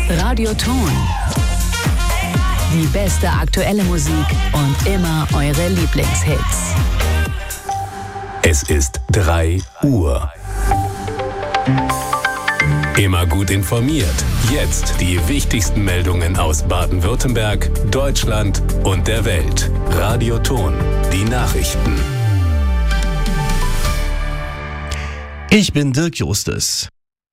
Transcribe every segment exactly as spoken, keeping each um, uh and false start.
Radioton. Die beste aktuelle Musik und immer eure Lieblingshits. Es ist drei Uhr. Immer gut informiert. Jetzt die wichtigsten Meldungen aus Baden-Württemberg, Deutschland und der Welt. Radioton. Die Nachrichten. Ich bin Dirk Justus.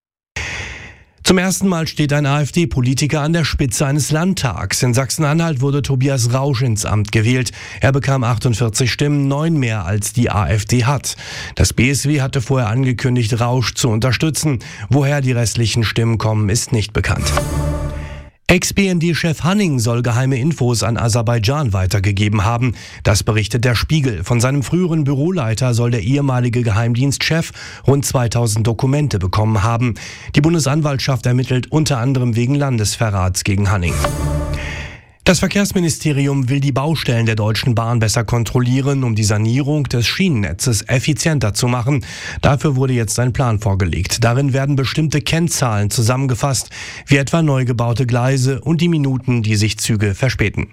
Zum ersten Mal steht ein AfD-Politiker an der Spitze eines Landtags. In Sachsen-Anhalt wurde Tobias Rausch ins Amt gewählt. Er bekam achtundvierzig Stimmen, neun mehr als die AfD hat. Das B S W hatte vorher angekündigt, Rausch zu unterstützen. Woher die restlichen Stimmen kommen, ist nicht bekannt. Ex-B N D-Chef Hanning soll geheime Infos an Aserbaidschan weitergegeben haben. Das berichtet der Spiegel. Von seinem früheren Büroleiter soll der ehemalige Geheimdienstchef rund zweitausend Dokumente bekommen haben. Die Bundesanwaltschaft ermittelt unter anderem wegen Landesverrats gegen Hanning. Das Verkehrsministerium will die Baustellen der Deutschen Bahn besser kontrollieren, um die Sanierung des Schienennetzes effizienter zu machen. Dafür wurde jetzt ein Plan vorgelegt. Darin werden bestimmte Kennzahlen zusammengefasst, wie etwa neu gebaute Gleise und die Minuten, die sich Züge verspäten.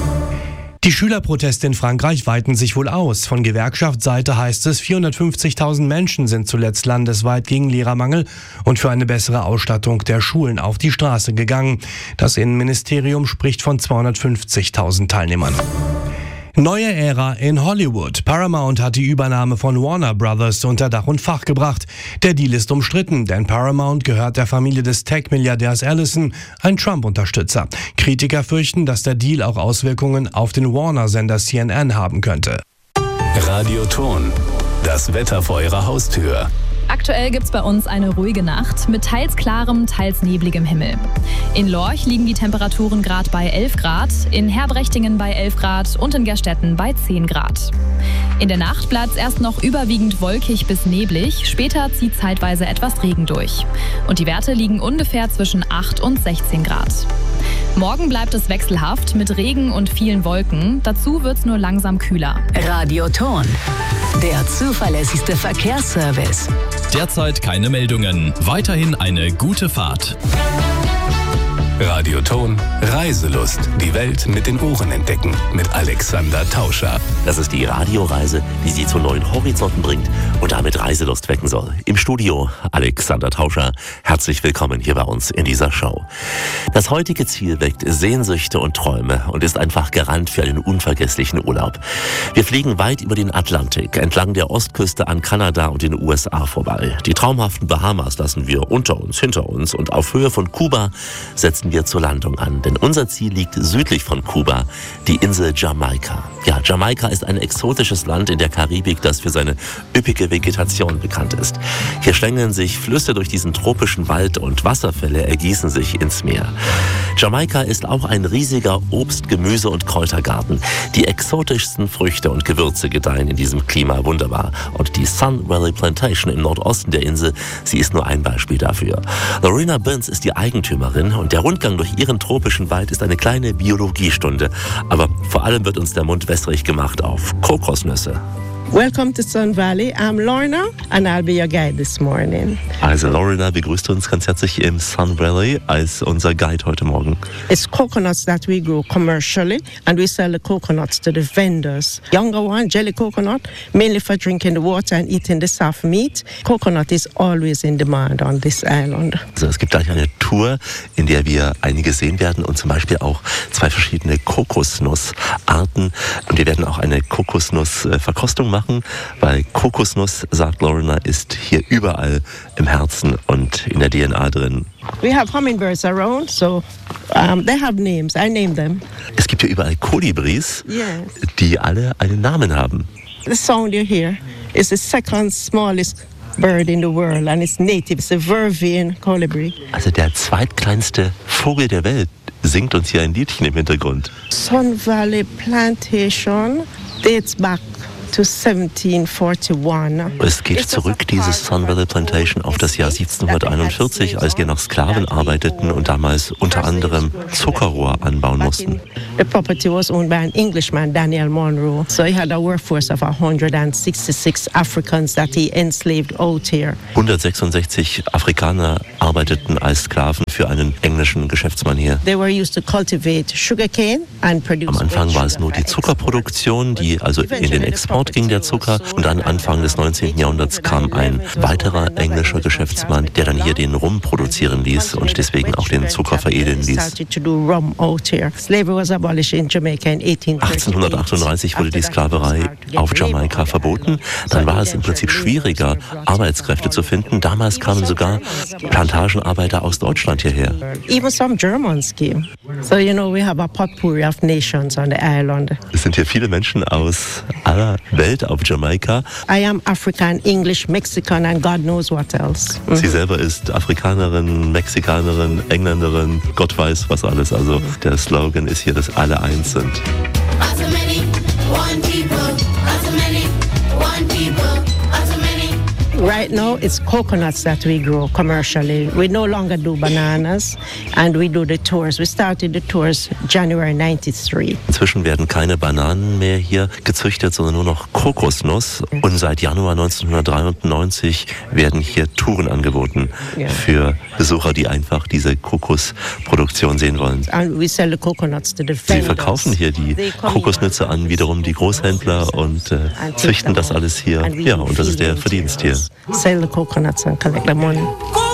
Die Schülerproteste in Frankreich weiten sich wohl aus. Von Gewerkschaftsseite heißt es, vierhundertfünfzigtausend Menschen sind zuletzt landesweit gegen Lehrermangel und für eine bessere Ausstattung der Schulen auf die Straße gegangen. Das Innenministerium spricht von zweihundertfünfzigtausend Teilnehmern. Neue Ära in Hollywood. Paramount hat die Übernahme von Warner Brothers unter Dach und Fach gebracht. Der Deal ist umstritten, denn Paramount gehört der Familie des Tech-Milliardärs Ellison, ein Trump-Unterstützer. Kritiker fürchten, dass der Deal auch Auswirkungen auf den Warner-Sender C N N haben könnte. Radioton. Das Wetter vor Ihrer Haustür. Aktuell gibt's bei uns eine ruhige Nacht mit teils klarem, teils nebligem Himmel. In Lorch liegen die Temperaturen gerade bei elf Grad, in Herbrechtingen bei elf Grad und in Gerstetten bei zehn Grad. In der Nacht bleibt es erst noch überwiegend wolkig bis neblig, später zieht zeitweise etwas Regen durch. Und die Werte liegen ungefähr zwischen acht und sechzehn Grad. Morgen bleibt es wechselhaft mit Regen und vielen Wolken, dazu wird's nur langsam kühler. Radioton. Der zuverlässigste Verkehrsservice. Derzeit keine Meldungen. Weiterhin eine gute Fahrt. Radioton. Reiselust. Die Welt mit den Ohren entdecken. Mit Alexander Tauscher. Das ist die Radioreise, die Sie zu neuen Horizonten bringt und damit Reiselust wecken soll. Im Studio Alexander Tauscher. Herzlich willkommen hier bei uns in dieser Show. Das heutige Ziel weckt Sehnsüchte und Träume und ist einfach Garant für einen unvergesslichen Urlaub. Wir fliegen weit über den Atlantik, entlang der Ostküste an Kanada und den U S A vorbei. Die traumhaften Bahamas lassen wir unter uns, hinter uns und auf Höhe von Kuba setzen wir zur Landung an. Denn unser Ziel liegt südlich von Kuba, die Insel Jamaika. Ja, Jamaika ist ein exotisches Land in der Karibik, das für seine üppige Vegetation bekannt ist. Hier schlängeln sich Flüsse durch diesen tropischen Wald und Wasserfälle ergießen sich ins Meer. Jamaika ist auch ein riesiger Obst-, Gemüse- und Kräutergarten. Die exotischsten Früchte und Gewürze gedeihen in diesem Klima wunderbar. Und die Sun Valley Plantation im Nordosten der Insel, sie ist nur ein Beispiel dafür. Lorena Burns ist die Eigentümerin und der Rundgang durch ihren tropischen Wald ist eine kleine Biologiestunde. Aber vor allem wird uns der Mund wässrig gemacht auf Kokosnüsse. Welcome to Sun Valley. I'm Lorna and I'll be your guide this morning. Also Lorna begrüßt uns ganz herzlich im Sun Valley als unser Guide heute Morgen. It's coconuts that we grow commercially and we sell the coconuts to the vendors. Younger one, jelly coconut, mainly for drinking the water and eating the soft meat. Coconut is always in demand on this island. Also es gibt gleich eine Tour, in der wir einige sehen werden und zum Beispiel auch zwei verschiedene Kokosnussarten. Und wir werden auch eine Kokosnussverkostung machen. Weil Kokosnuss, sagt Lorna, ist hier überall im Herzen und in der D N A drin. We have hummingbirds around, so um, they have names. I name them. Es gibt hier überall Kolibris, yes, die alle einen Namen haben. The sound you hear is the second smallest bird in the world and it's native. It's a vervain colibri. Also der zweitkleinste Vogel der Welt singt uns hier ein Liedchen im Hintergrund. Sun Valley Plantation dates back to seventeen forty-one. Es geht zurück, dieses Sun Valley Plantation, auf das Jahr siebzehnhunderteinundvierzig, als wir noch Sklaven arbeiteten und damals unter anderem Zuckerrohr anbauen mussten. The property was owned by an Englishman, Daniel Monroe. So he had a workforce of one hundred sixty-six Africans that he enslaved out here. hundertsechsundsechzig Afrikaner arbeiteten als Sklaven für einen englischen Geschäftsmann hier. They were used to cultivate sugarcane and produce. Am Anfang war es nur die Zuckerproduktion, die also in den Export ging, der Zucker. Und dann Anfang des neunzehnten Jahrhunderts kam ein weiterer englischer Geschäftsmann, der dann hier den Rum produzieren ließ und deswegen auch den Zucker veredeln ließ. achtzehnhundertachtunddreißig wurde die Sklaverei auf Jamaika verboten. Dann war es im Prinzip schwieriger, Arbeitskräfte zu finden. Damals kamen sogar Plantagenarbeiter aus Deutschland hierher. Even some Germans came. So you know we have a potpourri of nations on the island. Es sind hier viele Menschen aus aller Welt auf Jamaika. I am African, English, Mexican and God knows what else. Mhm. Sie selber ist Afrikanerin, Mexikanerin, Engländerin, Gott weiß was alles. Also der Slogan ist hier, dass alle eins sind. Also many, one people, also many, one people, also many. Right now, it's coconuts that we grow commercially. We no longer do bananas, and we do the tours. We started the tours January ninety-three. Inzwischen werden keine Bananen mehr hier gezüchtet, sondern nur noch Kokosnuss. Und seit Januar neunzehnhundertdreiundneunzig werden hier Touren angeboten für Besucher, die einfach diese Kokosproduktion sehen wollen. And we sell the coconuts to the vendors. Sie verkaufen hier die Kokosnüsse an wiederum die Großhändler und äh, züchten das alles hier. Ja, und das ist der Verdienst hier. Sell the coconuts and collect the money.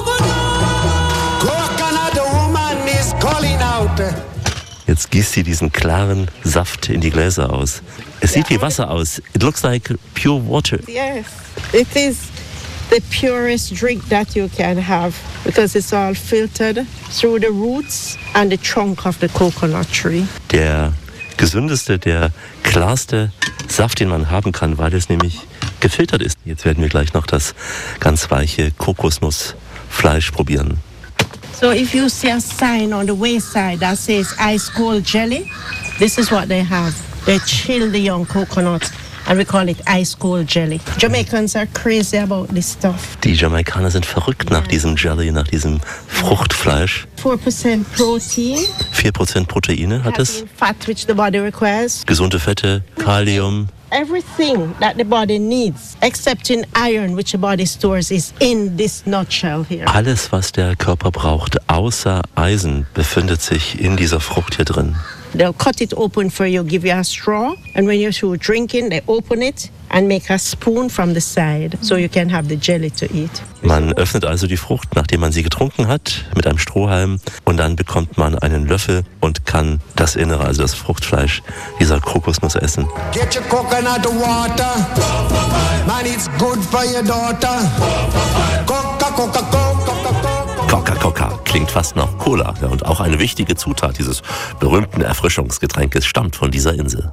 Jetzt gießt sie diesen klaren Saft in die Gläser aus. Es sieht wie Wasser aus. It looks like pure water. Yes, it is the purest drink that you can have because it's all filtered through the roots and the trunk of the coconut tree. Der gesündeste, der klarste Saft, den man haben kann, weil es nämlich gefiltert ist. Jetzt werden wir gleich noch das ganz weiche Kokosnussfleisch probieren. So if you see a sign on the wayside that says ice cold jelly, this is what they have. They chill the young coconuts and we call it ice cold jelly. Jamaicans are crazy about this stuff. Die Jamaikaner sind verrückt nach diesem Jelly, nach diesem Fruchtfleisch. four percent protein. vier Prozent Proteine hat es. Fat which the body requires. Gesunde Fette, Kalium. Everything that the body needs, except in iron, which the body stores, is in this nutshell here. Alles, was der Körper braucht, außer Eisen, befindet sich in dieser Frucht hier drin. They'll cut it open for you, give you a straw, and when you're through drinking, they open it and make a spoon from the side, so you can have the jelly to eat. Man öffnet also die Frucht, nachdem man sie getrunken hat, mit einem Strohhalm, und dann bekommt man einen Löffel und kann das Innere, also das Fruchtfleisch dieser Kokosnuss essen. Get your coconut water, man, it's good for your daughter. Coca, Coca, Coca, Coca. Coca-Cola klingt fast nach Cola, ja, und auch eine wichtige Zutat dieses berühmten Erfrischungsgetränkes stammt von dieser Insel.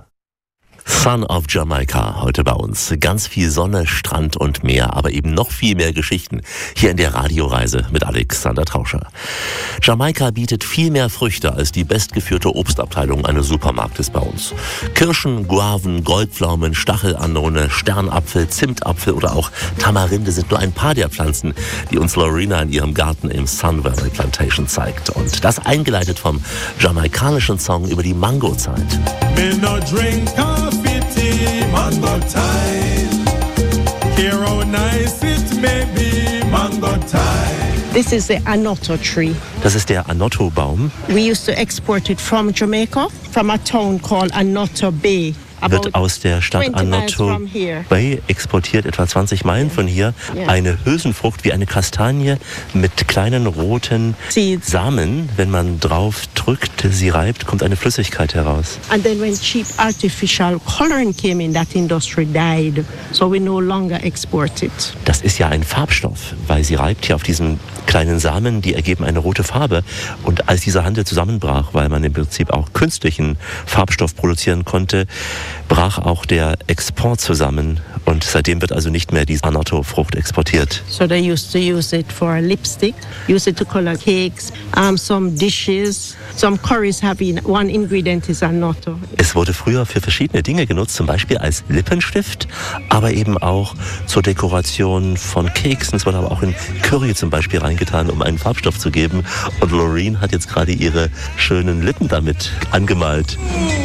Son of Jamaica, heute bei uns. Ganz viel Sonne, Strand und Meer, aber eben noch viel mehr Geschichten hier in der Radioreise mit Alexander Tauscher. Jamaika bietet viel mehr Früchte als die bestgeführte Obstabteilung eines Supermarktes bei uns. Kirschen, Guaven, Goldpflaumen, Stachelanone, Sternapfel, Zimtapfel oder auch Tamarinde sind nur ein paar der Pflanzen, die uns Lorena in ihrem Garten im Sun Valley Plantation zeigt. Und das eingeleitet vom jamaikanischen Song über die Mangozeit. Mango time. Hear how nice it may be, mango time. This is the Anoto tree. Das ist der Anoto-Baum. We used to export it from Jamaica, from a town called Anoto Bay. Wird aus der Stadt Anoto Bay exportiert, etwa zwanzig Meilen von hier. Eine Hülsenfrucht wie eine Kastanie mit kleinen roten Samen. Wenn man drauf drückt, sie reibt, kommt eine Flüssigkeit heraus. And then when cheap artificial coloring came in, that industry died. So we no longer export it. Das ist ja ein Farbstoff, weil sie reibt hier auf diesen kleinen Samen, die ergeben eine rote Farbe. Und als dieser Handel zusammenbrach, weil man im Prinzip auch künstlichen Farbstoff produzieren konnte, brach auch der Export zusammen und seitdem wird also nicht mehr die Annatto-Frucht exportiert. So they used to use it for lipstick, use it to color cakes, um, some dishes, some curries have in, one ingredient is annatto. Es wurde früher für verschiedene Dinge genutzt, zum Beispiel als Lippenstift, aber eben auch zur Dekoration von Keksen. Es wurde aber auch in Curry zum Beispiel reingetan, um einen Farbstoff zu geben. Und Loreen hat jetzt gerade ihre schönen Lippen damit angemalt.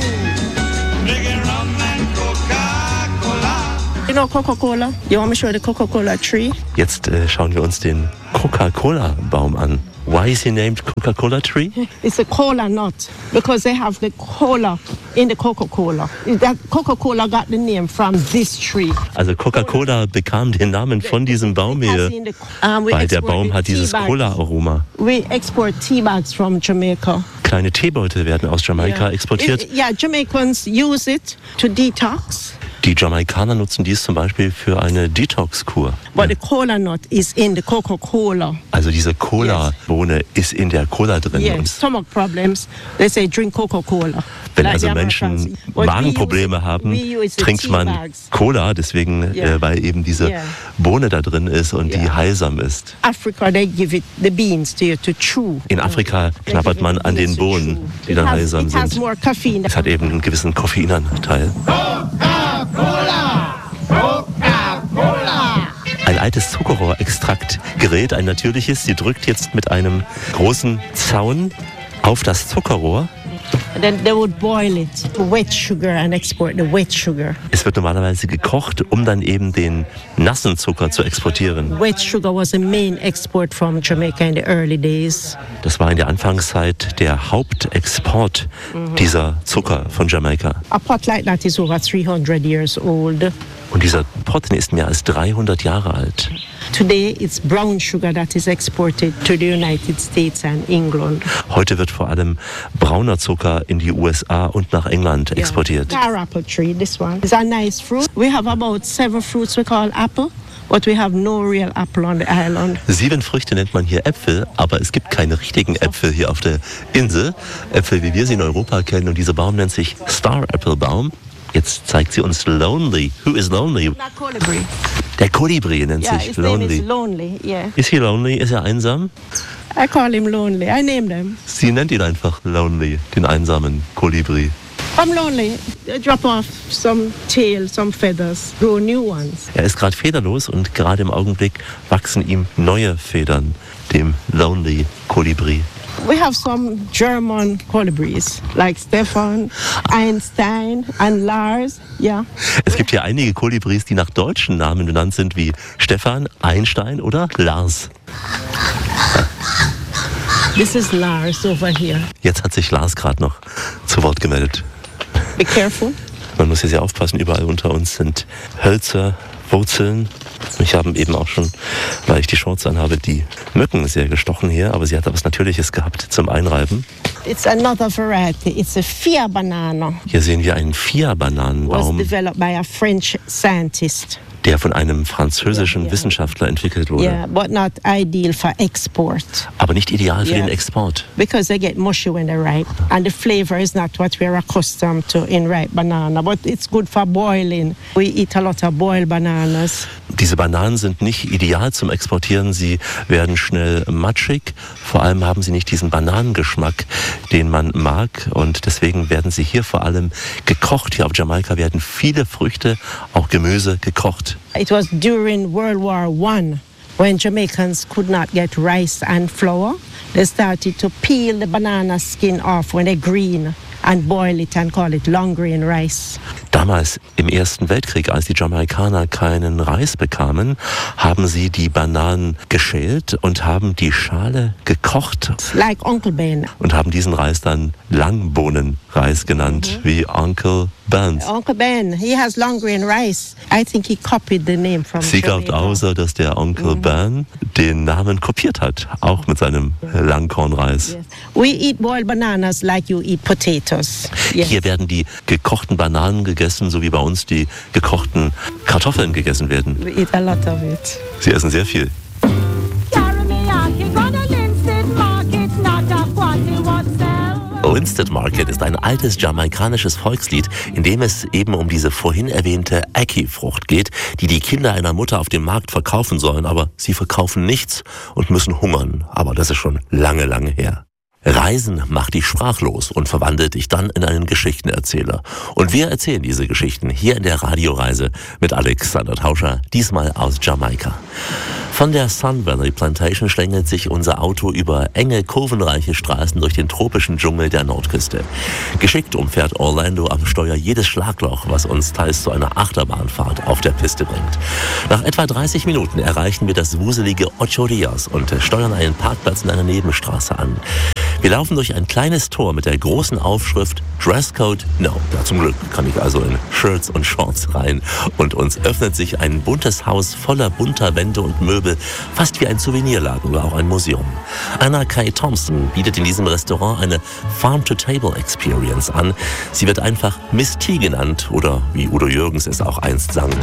You know Coca-Cola? You want me to show the Coca-Cola tree? Jetzt äh, schauen wir uns den Coca-Cola-Baum an. Why is he named Coca-Cola tree? It's a cola nut because they have the cola in the Coca-Cola. That Coca-Cola got the name from this tree. Also Coca-Cola bekam den Namen von diesem Baum hier, weil der Baum hat dieses Cola-Aroma. We export tea bags from Jamaica. Kleine Teebeutel werden aus Jamaika Yeah. exportiert. It, yeah, Jamaicans use it to detox. Die Jamaikaner nutzen dies zum Beispiel für eine Detox-Kur. But the cola nut is in the Coca-Cola. Also diese Cola-Bohne ist in der Cola drin. Yes, Und stomach problems. They say drink Coca-Cola. wenn Like also the Menschen Americans. But Magenprobleme we use, haben, we use the trinkt tea man bags. Cola, deswegen, Yeah. äh, weil eben diese Yeah. Bohne da drin ist und die Yeah. heilsam ist. Africa, they give it the beans to you to chew. In Afrika They knabbert give man it the an den beans to Bohnen, chew. die It dann has- heilsam it has sind. more caffeine. Es hat eben einen gewissen Koffeinanteil. Ein altes Zuckerrohrextraktgerät, ein natürliches. Sie drückt jetzt mit einem großen Zaun auf das Zuckerrohr. And then they would boil it, wet sugar, and export the wet sugar. Es wird normalerweise gekocht, um dann eben den nassen Zucker zu exportieren. Wet sugar was the main export from Jamaica in the early days. Das war in der Anfangszeit der Hauptexport dieser Zucker von Jamaika. A pot like that is over three hundred years old. Und dieser Pot ist mehr als dreihundert Jahre alt. Today it's brown sugar that is exported to the United States and England. Heute wird vor allem brauner Zucker in die U S A und nach England exportiert. Our apple tree, this one, is a nice fruit. We have about seven fruits we call apple, but we have no real apple on the island. Sieben Früchte nennt man hier Äpfel, aber es gibt keine richtigen Äpfel hier auf der Insel. Äpfel, wie wir sie in Europa kennen. Und dieser Baum nennt sich Star Apple Baum. Jetzt zeigt sie uns Lonely. Who is Lonely? Not colibri. Der Kolibri nennt Yeah, sich his name is Lonely. Lonely, yeah. Ist he lonely? Ist er einsam? I call him Lonely. I named him. Sie nennt ihn einfach Lonely, den einsamen Kolibri. I'm lonely. I drop off some tail, some feathers, grow new ones. Er ist gerade federlos und gerade im Augenblick wachsen ihm neue Federn, dem Lonely Kolibri. We have some German colibris, like Stefan, Einstein and Lars, yeah. Es gibt hier einige Kolibris, die nach deutschen Namen benannt sind, wie Stefan, Einstein oder Lars. This is Lars over here. Jetzt hat sich Lars gerade noch zu Wort gemeldet. Be careful. Man muss hier sehr aufpassen, überall unter uns sind Hölzer, Wurzeln. Ich habe eben auch schon, weil ich die Shorts anhabe, die Mücken sehr gestochen hier, aber sie hat etwas Natürliches gehabt zum Einreiben. It's another variety. It's a Fia banana. Hier sehen wir einen Was Fia-Bananenbaum, developed by a French scientist. der von einem französischen Ja. Wissenschaftler entwickelt wurde. Yeah, but not ideal for export Aber nicht ideal für Ja. den Export. because they get mushy when they're ripe, and the flavor is not what we're accustomed to in ripe banana. But it's good for boiling. We eat a lot of boiled bananas. Diese Bananen sind nicht ideal zum Exportieren. Sie werden schnell matschig. Vor allem haben sie nicht diesen Bananengeschmack, den man mag. Und deswegen werden sie hier vor allem gekocht. Hier auf Jamaika werden viele Früchte, auch Gemüse, gekocht. It was during World War One when Jamaicans could not get rice and flour. They started to peel the banana skin off when they're green and boil it and call it long grain rice. Damals im Ersten Weltkrieg, als die Jamaikaner keinen Reis bekamen, haben sie die Bananen geschält und haben die Schale gekocht Like Uncle Ben. und haben diesen Reis dann Langbohnenreis genannt, wie Uncle Ben's. Uncle Ben, he has long grain rice. I think he copied the name from Sie glaubt Jamaica. außer, dass der Onkel Ben den Namen kopiert hat, auch mit seinem Langkornreis. Yes. We eat boiled bananas like you eat potatoes. Yes. Hier werden die gekochten Bananen gegessen, so wie bei uns die gekochten Kartoffeln gegessen werden. We eat a lot of it. Sie essen sehr viel. Linstead Market ist ein altes jamaikanisches Volkslied, in dem es eben um diese vorhin erwähnte Ackee-Frucht geht, die die Kinder einer Mutter auf dem Markt verkaufen sollen, aber sie verkaufen nichts und müssen hungern. Aber das ist schon lange, lange her. Reisen macht dich sprachlos und verwandelt dich dann in einen Geschichtenerzähler. Und wir erzählen diese Geschichten hier in der Radioreise mit Alexander Tauscher, diesmal aus Jamaika. Von der Sun Valley Plantation schlängelt sich unser Auto über enge, kurvenreiche Straßen durch den tropischen Dschungel der Nordküste. Geschickt umfährt Orlando am Steuer jedes Schlagloch, was uns teils zu einer Achterbahnfahrt auf der Piste bringt. Nach etwa dreißig Minuten erreichen wir das wuselige Ocho Rios und steuern einen Parkplatz in einer Nebenstraße an. Wir laufen durch ein kleines Tor mit der großen Aufschrift Dresscode No. Ja, zum Glück kann ich also in Shirts und Shorts rein. Und uns öffnet sich ein buntes Haus voller bunter Wände und Möbel, fast wie ein Souvenirladen oder auch ein Museum. Anna Kay Thompson bietet in diesem Restaurant eine Farm-to-Table-Experience an. Sie wird einfach Miss T genannt oder wie Udo Jürgens es auch einst sang,